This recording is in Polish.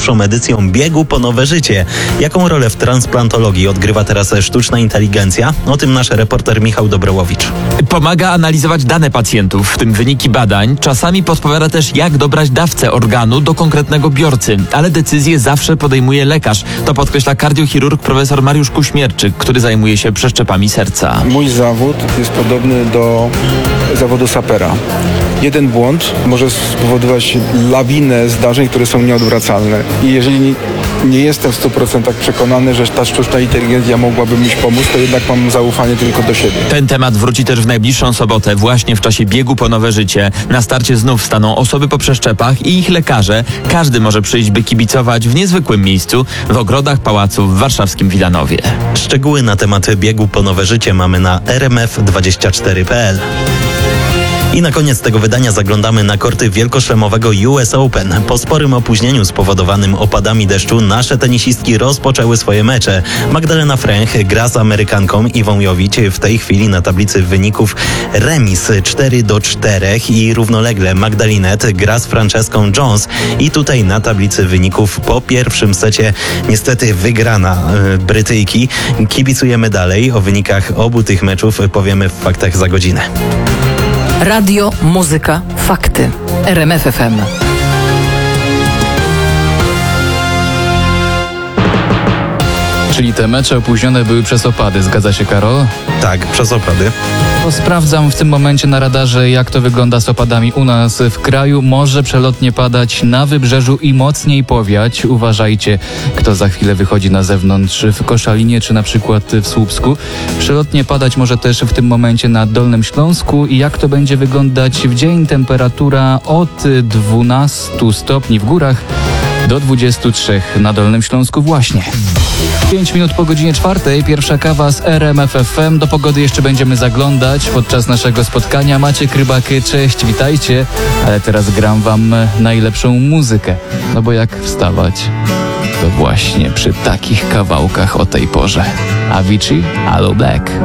pierwszą edycją biegu po nowe życie. Jaką rolę w transplantologii odgrywa teraz sztuczna inteligencja? O tym nasz reporter Michał Dobrołowicz. Pomaga analizować dane pacjentów, w tym wyniki badań. Czasami podpowiada też, jak dobrać dawcę organu do konkretnego biorcy. Ale decyzję zawsze podejmuje lekarz. To podkreśla kardiochirurg profesor Mariusz Kuśmierczyk, który zajmuje się przeszczepami serca. Mój zawód jest podobny do zawodu sapera. Jeden błąd może spowodować lawinę zdarzeń, które są nieodwracalne. I jeżeli nie jestem w 100% przekonany, że ta sztuczna inteligencja mogłaby mi pomóc, to jednak mam zaufanie tylko do siebie. Ten temat wróci też w najbliższą sobotę, właśnie w czasie biegu po nowe życie. Na starcie znów staną osoby po przeszczepach i ich lekarze. Każdy może przyjść, by kibicować w niezwykłym miejscu, w ogrodach pałacu w warszawskim Wilanowie. Szczegóły na temat biegu po nowe życie mamy na rmf24.pl. I na koniec tego wydania zaglądamy na korty wielkoszlemowego US Open. Po sporym opóźnieniu spowodowanym opadami deszczu nasze tenisistki rozpoczęły swoje mecze. Magdalena Fręch gra z Amerykanką Iwą Jowić. W tej chwili na tablicy wyników remis 4-4 i równolegle Magdalinet gra z Franceską Jones. I tutaj na tablicy wyników po pierwszym secie niestety wygrana Brytyjki. Kibicujemy dalej. O wynikach obu tych meczów powiemy w faktach za godzinę. Radio, muzyka, fakty. RMF FM. Czyli te mecze opóźnione były przez opady, zgadza się, Karol? Tak, przez opady. To sprawdzam w tym momencie na radarze, jak to wygląda z opadami u nas w kraju. Może przelotnie padać na wybrzeżu i mocniej powiać. Uważajcie, kto za chwilę wychodzi na zewnątrz w Koszalinie czy na przykład w Słupsku. Przelotnie padać może też w tym momencie na Dolnym Śląsku. I jak to będzie wyglądać w dzień? Temperatura od 12 stopni w górach do 23 na Dolnym Śląsku właśnie. 5 minut po godzinie 4, pierwsza kawa z RMF FM. Do pogody jeszcze będziemy zaglądać podczas naszego spotkania. Maciek Rybak, cześć, witajcie. Ale teraz gram wam najlepszą muzykę. No bo jak wstawać? To właśnie przy takich kawałkach o tej porze. Avicii, Aloe Black.